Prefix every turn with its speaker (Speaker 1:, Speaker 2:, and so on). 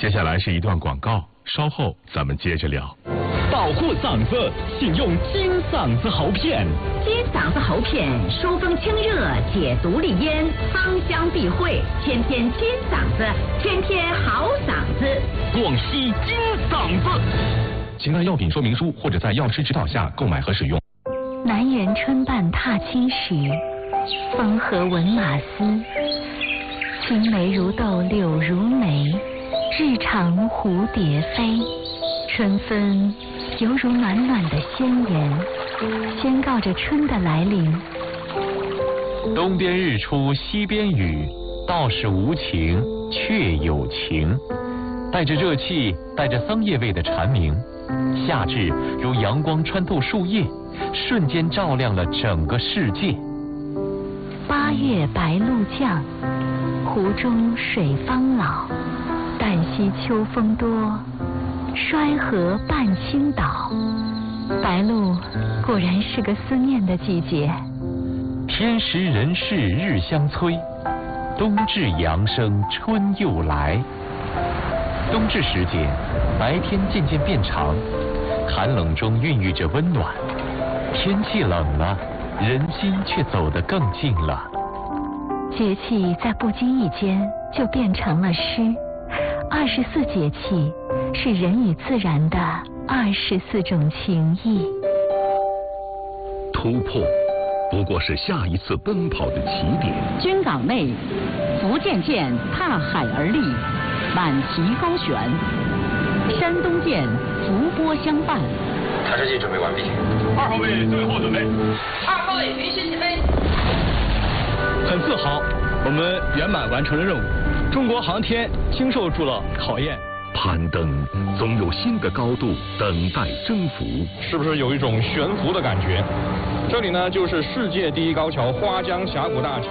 Speaker 1: 接下来是一段广告，稍后咱们接着聊。
Speaker 2: 保护嗓子，请用金嗓子喉片。
Speaker 3: 金嗓子喉片疏风清热，解毒利咽，芳香避秽，天天金嗓子，天天好嗓子。
Speaker 2: 广西金嗓子。
Speaker 1: 请看药品说明书或者在药师指导下购买和使用。
Speaker 4: 南园春半踏青时，风和闻马嘶。青梅如豆柳如眉，日长蝴蝶飞。春分犹如暖暖的宣言，宣告着春的来临。
Speaker 5: 东边日出西边雨，道是无晴却有晴。带着热气，带着桑叶味的蝉鸣，夏至如阳光穿透树叶，瞬间照亮了整个世界。
Speaker 4: 八月白露降，湖中水方老。旦夕秋风多，衰河半倾倒。白露果然是个思念的季节。
Speaker 5: 天时人事日相催，冬至阳生春又来。冬至时节，白天渐渐变长，寒冷中孕育着温暖。天气冷了，人心却走得更近了。
Speaker 4: 节气在不经意间就变成了诗。24节气是人与自然的24种情谊。
Speaker 1: 突破不过是下一次奔跑的起点。
Speaker 3: 军港内，福建舰踏海而立，满旗高悬；山东舰伏波相伴。
Speaker 6: 塔车机准备完毕。
Speaker 1: 2号位最后准备。
Speaker 7: 2号位平时起飞。
Speaker 8: 很自豪，我们圆满完成了任务。中国航天经受住了考验。
Speaker 1: 攀登总有新的高度等待征服。
Speaker 9: 是不是有一种悬浮的感觉？这里呢，就是世界第一高桥花江峡谷大桥。